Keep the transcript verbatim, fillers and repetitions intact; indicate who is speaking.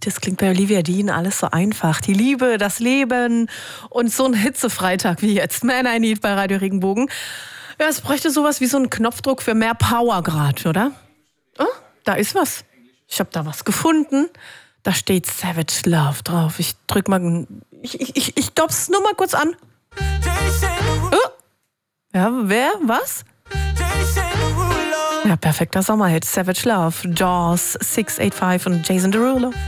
Speaker 1: das klingt bei Olivia Dean alles so einfach. Die Liebe, das Leben und so ein Hitzefreitag wie jetzt. Man, I Need bei Radio Regenbogen. Ja, es bräuchte sowas wie so einen Knopfdruck für mehr Power grad, oder? Oh, da ist was. Ich habe da was gefunden. Da steht Savage Love drauf. Ich drück mal... Ich, ich, ich, ich glaub's nur mal kurz an. Oh. Ja, wer? Was? Ja, perfekter Sommerhit. Savage Love, Jaws, six eight five und Jason Derulo.